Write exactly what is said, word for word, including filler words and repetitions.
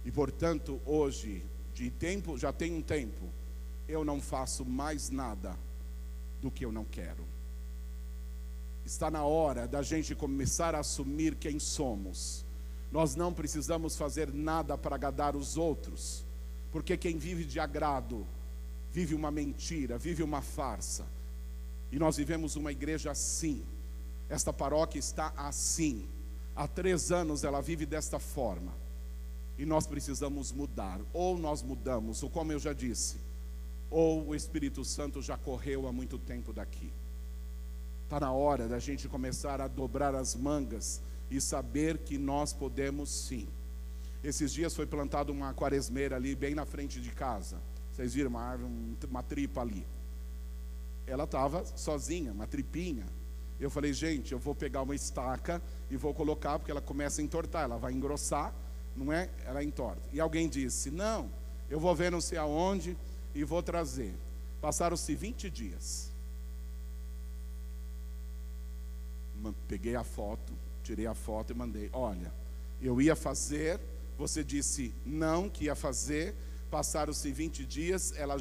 E portanto, hoje, de tempo, já tem um tempo, eu não faço mais nada do que eu não quero. Está na hora da gente começar a assumir quem somos. Nós não precisamos fazer nada para agradar os outros, porque quem vive de agrado vive uma mentira, vive uma farsa. E nós vivemos uma igreja assim. Esta paróquia está assim. Há três anos ela vive desta forma. E nós precisamos mudar. Ou nós mudamos, ou como eu já disse, ou o Espírito Santo já correu há muito tempo daqui. Está na hora da gente começar a dobrar as mangas e saber que nós podemos sim. Esses dias foi plantada uma quaresmeira ali bem na frente de casa. Vocês viram uma árvore, uma tripa ali. Ela estava sozinha, uma tripinha. Eu falei, gente, eu vou pegar uma estaca e vou colocar, porque ela começa a entortar, ela vai engrossar, não é? Ela entorta. E alguém disse, não, eu vou ver não sei aonde e vou trazer. Passaram-se vinte dias. Peguei a foto, tirei a foto e mandei, olha, eu ia fazer, você disse não que ia fazer, passaram-se vinte dias, ela